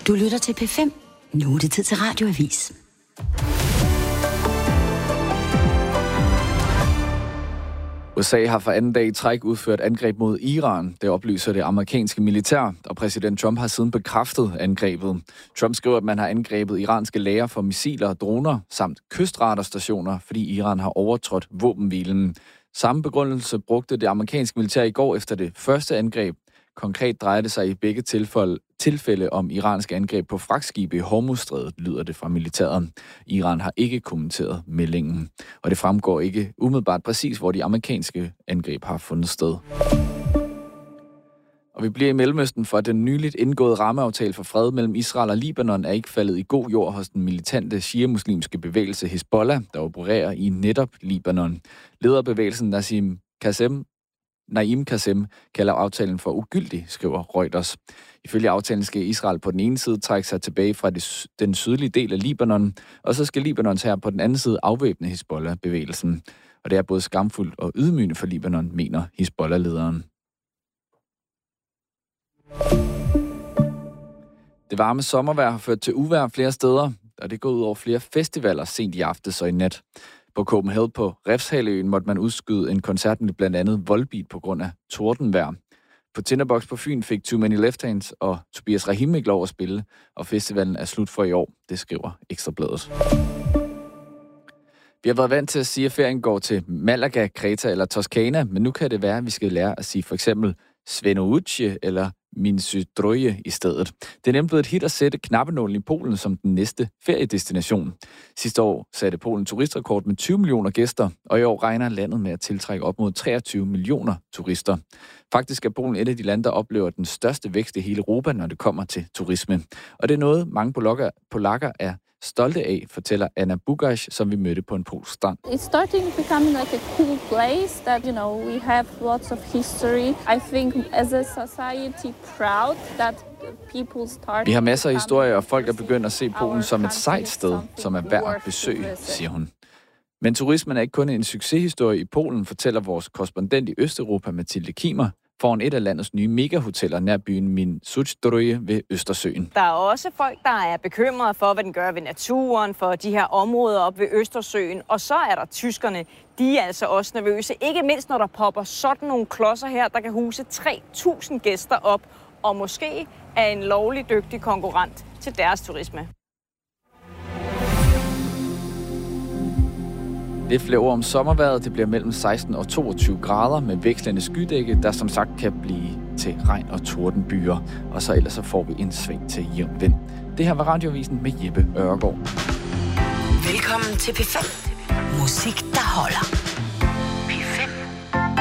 Du lytter til P5. Nu er det tid til Radioavis. USA har for anden dag i træk udført angreb mod Iran. Det oplyser det amerikanske militær, og præsident Trump har siden bekræftet angrebet. Trump skriver, at man har angrebet iranske lagre for missiler og droner samt kystradarstationer, fordi Iran har overtrådt våbenhvilen. Samme begrundelse brugte det amerikanske militær i går efter det første angreb. Konkret drejer det sig i begge tilfælde om iranske angreb på fragtskibe i Hormuzstrædet, lyder det fra militæret. Iran har ikke kommenteret meldingen, og det fremgår ikke umiddelbart præcis, hvor de amerikanske angreb har fundet sted. Og vi bliver i Mellemøsten, for den nyligt indgåede rammeaftale for fred mellem Israel og Libanon er ikke faldet i god jord hos den militante shia-muslimske bevægelse Hezbollah, der opererer i netop Libanon. Lederbevægelsen Naim Qasem kalder aftalen for ugyldig, skriver Reuters. Ifølge aftalen skal Israel på den ene side trække sig tilbage fra den sydlige del af Libanon, og så skal Libanons hær på den anden side afvæbne Hezbollah-bevægelsen. Og det er både skamfuldt og ydmygende for Libanon, mener Hezbollah-lederen. Det varme sommervejr har ført til uvejr flere steder, og det går ud over flere festivaler sent i aftes og i nat. På Copenhagen på Refshaleøen måtte man udskyde en koncert med blandt andet Volbeat på grund af tordenvejr. På Tinderbox på Fyn fik Too Many Left Hands og Tobias Rahim ikke lov at spille, og festivalen er slut for i år, det skriver Ekstra Bladet. Vi har været vant til at sige, at ferien går til Malaga, Kreta eller Toskana, men nu kan det være, at vi skal lære at sige for eksempel Svenoujscie eller Min Sydrøje i stedet. Det er nemlig blevet et hit at sætte knappenålen i Polen som den næste feriedestination. Sidste år satte Polen turistrekord med 20 millioner gæster, og i år regner landet med at tiltrække op mod 23 millioner turister. Faktisk er Polen et af de lande, der oplever den største vækst i hele Europa, når det kommer til turisme. Og det er noget, mange polakker er stolte af, fortæller Anna Bugash, som vi mødte på en polsk strand. It's starting becoming like a cool place that, we have lots of history. I think as a society proud that people start. Vi har masser af historier, og folk er begyndt at se Polen som et sejt sted, som er værd at besøge, siger hun. Men turismen er ikke kun en succeshistorie i Polen, fortæller vores korrespondent i Østeuropa, Mathilde Kimer, foran et af landets nye megahoteller nær byen Min Sudrøje ved Østersøen. Der er også folk, der er bekymrede for, hvad den gør ved naturen, for de her områder op ved Østersøen. Og så er der tyskerne. De er altså også nervøse. Ikke mindst, når der popper sådan nogle klodser her, der kan huse 3.000 gæster op. Og måske er en lovlig dygtig konkurrent til deres turisme. Lidt flere ord om sommervejret. Det bliver mellem 16 og 22 grader med vekslende skydække, der som sagt kan blive til regn- og tordenbyer. Og så ellers så får vi en sving til jævn vind. Det her var Radioavisen med Jeppe Øregaard. Velkommen til P5. Musik, der holder.